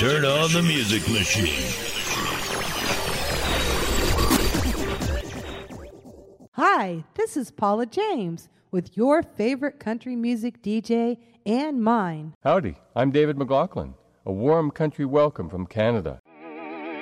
turn on the music machine. Hi, this is Paula James with your favorite country music DJ and mine. Howdy, I'm David McLaughlin. A warm country welcome from Canada.